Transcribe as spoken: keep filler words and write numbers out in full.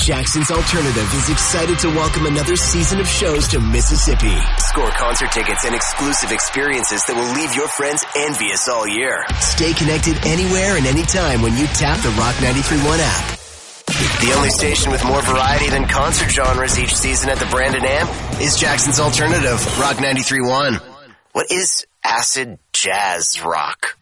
Jackson's Alternative is excited to welcome another season of shows to Mississippi. Score concert tickets and exclusive experiences that will leave your friends envious all year. Stay connected anywhere and anytime when you tap the Rock ninety-three point one app. The only station with more variety than concert genres each season at the Brandon Amp is Jackson's Alternative, Rock ninety-three point one. What is acid jazz rock?